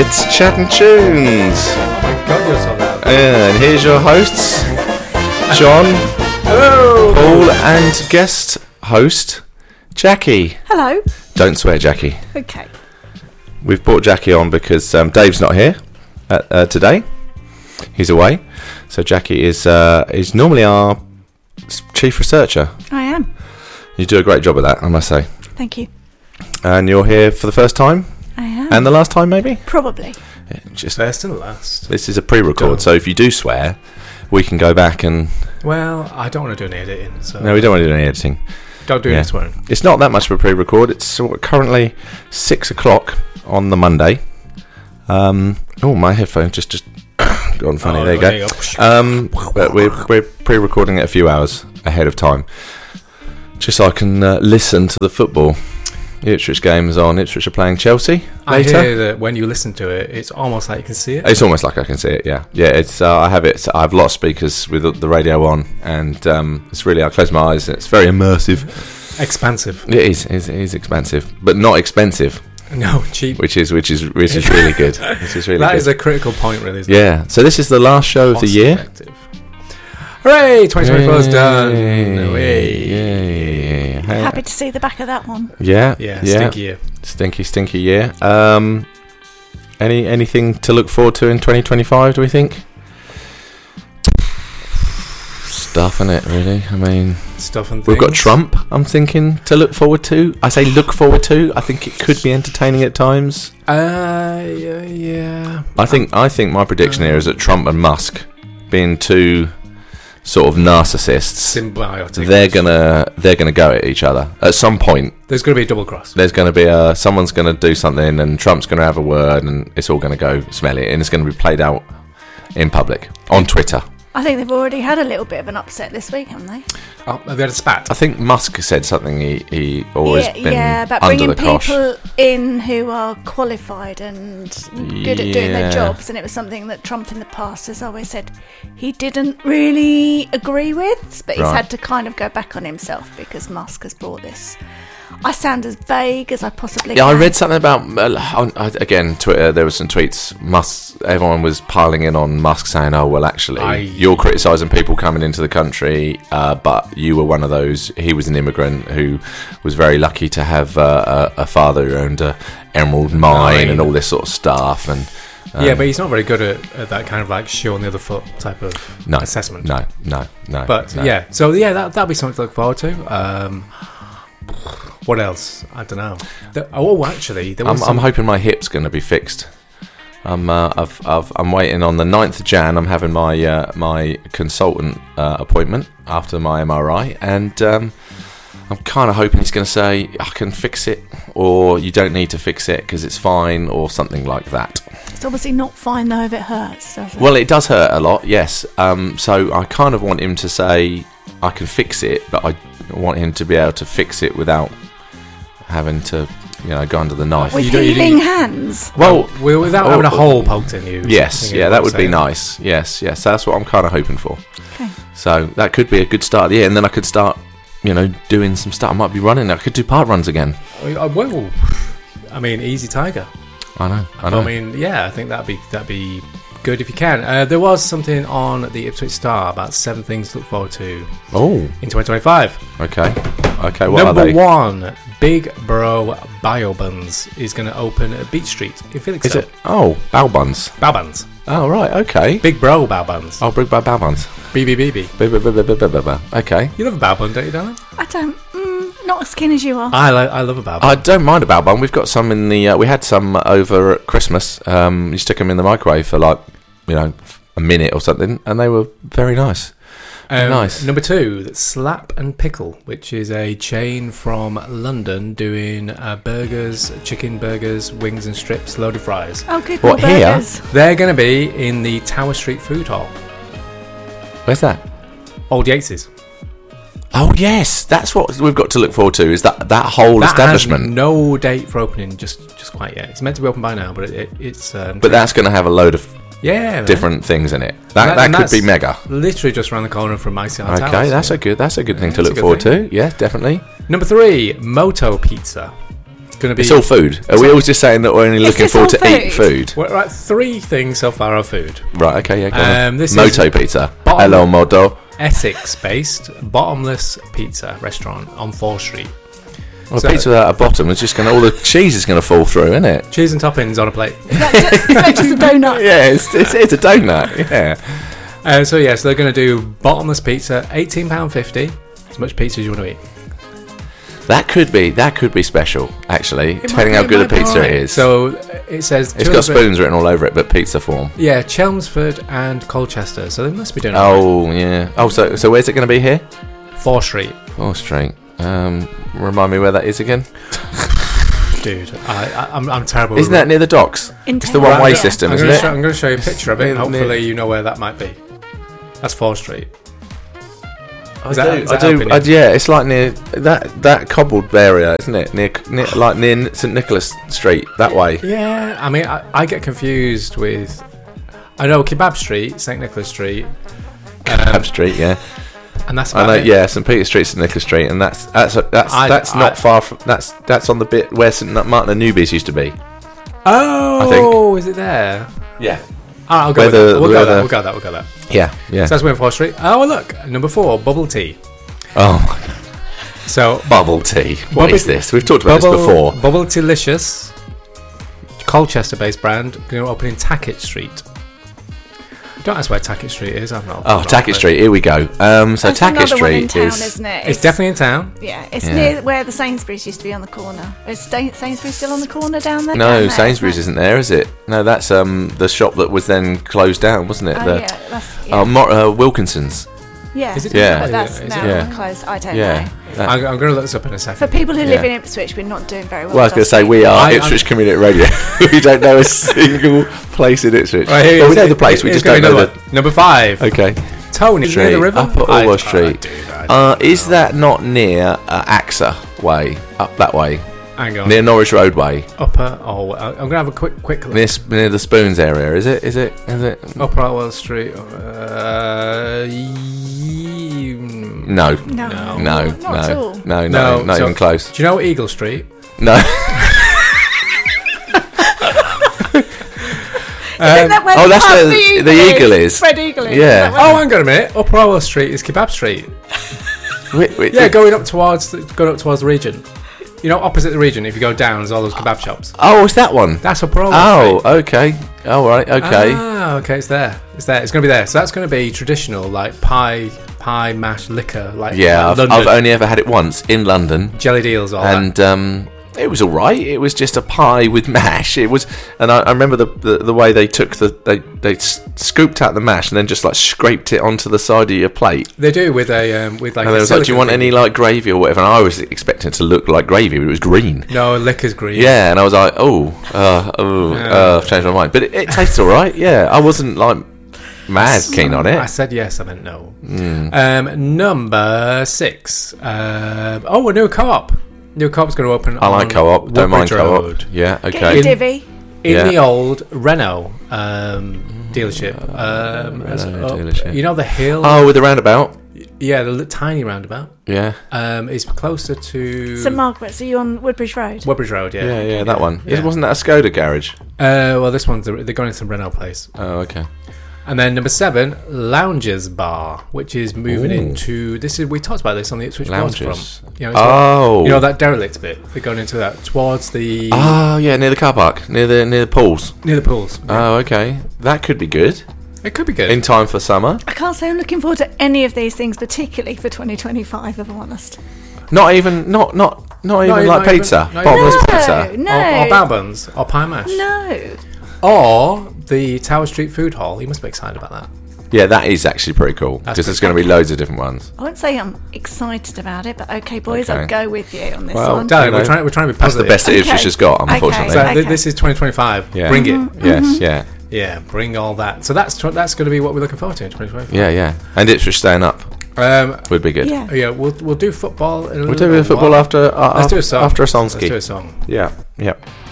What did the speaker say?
It's Chat and Tunes. Oh my god, you're so loud. And here's your hosts, John, Hello. Paul, and guest host, Jackie. Hello. Don't swear, Jackie. Okay. We've brought Jackie on because Dave's not here today. He's away. So Jackie is normally our chief researcher. I am. You do a great job of that, I must say. Thank you. And you're here for the first time? I am. And the last time, maybe? Probably. Yeah, just First and last. This is a pre-record, Don't. so if you do swear, we can go back and... Well, I don't want to do any editing, so... No, we don't want to do any editing. Don't do Yeah. any swearing. It's not that much of a pre-record. It's sort of currently 6 o'clock on the Monday. My headphone just gone funny. Oh, there you go. But we're pre-recording it a few hours ahead of time, just so I can listen to the football. The Ipswich game is on. Ipswich are playing Chelsea I later. hear that when you listen to it, it's almost like you can see it. It's almost like I can see it. Yeah. It's I have it. I have lots of speakers with the radio on, and it's really. I close my eyes. It's very immersive. Expansive. It is expansive, but not expensive, No, cheap. which is really good. Which is really That good. is a critical point, really, isn't it? Yeah. So this is the last show of the year. Cost-effective. Hooray! 2024 is done. Yay. Yay. Happy to see the back of that one. Yeah. Yeah, stinky year. Stinky year. Anything to look forward to in 2025? Do we think? Stuff, innit, really? I mean, Stuff and things. we've got Trump, I'm thinking, to look forward to. I say look forward to. I think it could be entertaining at times. Yeah. I think my prediction here is that Trump and Musk, being two sort of narcissists, Symbiotic. they're gonna go at each other at some point. There's going to be a double cross. There's going to be someone's going to do something, and Trump's going to have a word, and it's all going to go smelly, and it's going to be played out in public on Twitter. I think they've already had a little bit of an upset this week, haven't they? Oh, have you had a spat? I think Musk said something he always been about under bringing the cosh. people in who are qualified and good at doing Yeah. their jobs, and it was something that Trump in the past has always said he didn't really agree with, but he's Right. had to kind of go back on himself because Musk has brought this. I sound as vague as I possibly Yeah, can. I read something about again Twitter. There were some tweets. Musk, everyone was piling in on Musk, saying, "Oh well, actually, you're criticising people coming into the country, but you were one of those. He was an immigrant who was very lucky to have a father who owned a emerald mine and all this sort of stuff." And Yeah, but he's not very good at that kind of like show on the other foot type of assessment. No. But no. yeah, so yeah, that'll be something to look forward to. What else? I don't know. Actually, there was I'm hoping my hip's going to be fixed. I'm waiting on the 9th of Jan. I'm having my consultant appointment after my MRI, and I'm kind of hoping he's going to say I can fix it, or you don't need to fix it because it's fine, or something like that. It's obviously not fine though if it hurts, does it? Well, it does hurt a lot, yes. So I kind of want him to say I can fix it, but I want him to be able to fix it without having to, go under the knife. With you don't- you healing don't- hands. Well, without having a hole poked in you. yes, You yeah, know that what would I'm be saying? nice. Yes, that's what I'm kind of hoping for. Okay. So that could be a good start of the year, and then I could start, doing some stuff. I might be running. I could do park runs again. Well, I mean, easy tiger. I know. I mean, yeah, I think that'd be good if you can. There was something on the Ipswich Star about 7 things to look forward to Oh, in 2025. okay. What are Number they? 1, Big Bro Bio Buns is going to open at Beach Street in Felixstowe. Is it? Oh, Bao Buns. Bao Buns. Oh, right. Okay. Big Bro Bao Buns. I'll bring back Bao Buns. BBBB. Okay. You love a Bao Bun, don't you, darling? I don't. Not as skinny as you are. I love a Bao Bun. I don't mind a Bao Bun. We've got some in the. We had some over at Christmas. You stick them in the microwave for a minute or something, and they were very nice. Nice. Number 2, Slap and Pickle, which is a chain from London doing burgers, chicken burgers, wings and strips, loaded fries. Oh, good. What, more here? burgers. They're going to be in the Tower Street Food Hall. Where's that? Old Yates's. Oh yes, that's what we've got to look forward to. Is that whole That establishment? has no date for opening just quite yet. It's meant to be open by now, but it's. But that's going to have a load of man. different things in it. That could that's be mega. Literally just around the corner from ICR Towers. Okay, that's a good thing to it's look a good forward thing. to. Yeah, definitely. Number 3, Moto Pizza. going to be. It's all food. Are we all just saying that we're only looking this forward all to eat food? food? Well, right, 3 things so far are food. Right. Okay. Yeah. Go on. This Moto is Pizza. bottom- Hello, Moto. Essex-based bottomless pizza restaurant on 4th Street. Well, So- pizza without a bottom is just going to all the cheese is going to fall through, isn't it? Cheese and toppings on a plate. Is that just a donut? Yeah, it's a donut. Yeah. So they're going to do bottomless pizza, £18.50. As much pizza as you want to eat. That could be special, actually, might depending be, how it good might the be pizza alright. is. So it says It's got spoons written all over it, but pizza form. Yeah, Chelmsford and Colchester. So they must be doing it. Oh yeah. Oh, so where's it going to be here? 4th Street. 4th Street. Remind me where that is again. Dude, I'm terrible. Isn't that near the docks? In It's the town, one-way yeah. system, I'm isn't going it? to show you a picture of it. And Near- hopefully, you know where that might be. That's 4th Street. I Is that do. helping you? Yeah, it's like near that cobbled area, isn't it? Near St Nicholas Street, that way. Yeah, I mean, I get confused with. I know Kebab Street, St Nicholas Street, Kebab Street, yeah. and that's I about know. it. Yeah, St Peter Street, St Nicholas Street, and that's not far from. That's on the bit where St Martin and Newbies used to be. Oh, is it there? Yeah. I'll go Where with that. the- We'll where go the- that. Yeah. Yeah. So that's Win 4th Street. Oh, look, number 4, bubble tea. Oh my God. So Bubble tea. What Bubble- is this? We've talked about this before. Bubble Tealicious, Colchester-based brand, going to open in Tackett Street. Don't ask where Tackett Street is. I'm not. Oh, Tackett Street. Here we go. So There's Tackett another one in Street town, is. isn't it? It's definitely in town. Yeah, it's Yeah. near where the Sainsbury's used to be on the corner. Is Sainsbury's still on the corner down there? No, Down there, Sainsbury's isn't there, is it? No, that's the shop that was then closed down, wasn't it? Oh, The- yeah, that's Wilkinson's. yeah. Is it? Yeah. But that's Is now it? Yeah. closed. I don't Yeah. know. That- I'm going to look this up in a For second. people who live Yeah. in Ipswich, we're not doing very well. Well, I was going to say we are Ipswich Community Radio. We don't know a single place in Ipswich. Right, here Well, it we is. know the place. We Here's just don't know another the. one. Number 5. Okay. Tony, near Street, the river. up at Orwell Street. Is that not near AXA Way? Up that way, Hang on. near Norwich Roadway, Upper. Oh, I'm going to have a quick look. near the Spoons area. Is it? Upper Orwell Street. No. No, No, not at all. no, No, not so- even close. Do you know Eagle Street? No. Isn't that where oh, the that's pub where the Eagle is. Fred Eagle is. Yeah. Is that Oh, where- hang on a minute. Upper Orwell Street is Kebab Street. Wait, Yeah, going up towards the region. You know, opposite the region. If you go down, there's all those kebab shops. Oh, it's that one. That's Upper Orwell Oh, Street. okay. All right. Okay. Ah, okay. It's there. It's going to be there. So that's going to be traditional, like pie, mash, liquor, like Yeah, like I've London. only ever had it once in London, jelly deals, all that. and it was all right. It was just a pie with mash. It was, and I remember the way they took they scooped out the mash and then just like scraped it onto the side of your plate. They do with a with like. And they was like, "Do you want any like gravy or whatever?" And I was expecting it to look like gravy, but it was green. No, liquor's green. Yeah, and I was like, I've changed my mind. But it tastes all right. Yeah, I wasn't like mad keen on I it. said yes, I meant no. Number 6. A new co-op. New co-op's going to open. I like on co-op. Don't mind Woodbridge co-op. Road. Yeah, Get okay. your divvy. In Yeah. the old Renault dealership. dealership. You know the hill? Oh, with the roundabout. Yeah, the tiny roundabout. Yeah. It's closer to St Margaret's. Are you on Woodbridge Road? Woodbridge Road. Yeah, Yeah, that one. Yeah. Wasn't that a Skoda garage? Well, this one's they're going into some Renault place. Oh, okay. And then number 7, Lounges Bar, which is moving Ooh. into. This is we talked about this on the Ipswich Lounges. Waterfront. You know, Oh. you know that derelict bit. They're going into that towards the Oh, yeah, near the car park, near the pools. near the pools. Oh, okay. That could be good It could be good. in time for summer. I can't say I'm looking forward to any of these things, particularly for 2025, if I'm honest. Not even like not pizza, even- bottomless No. pizza. No. Or bao buns, or pie mash, No. or the Tower Street Food Hall. You must be excited about that. Yeah, that is actually pretty cool That's because there's going to be loads of different ones. I won't say I'm excited about it, but okay, boys, Okay. I'll go with you on this Well, one. Darling, You know, we're trying to be That's the positive. best that Okay. Ipswich has got, unfortunately. So Okay. this is 2025. Yeah. Bring it. Yes, yeah, Yeah, bring all that. So that's going to be what we're looking forward to in 2025. yeah. And Ipswich staying up would be good. Yeah. Yeah, we'll do football. In a We'll little do bit football while. after Let's do a song. after a Let's do songski. a song. Yeah.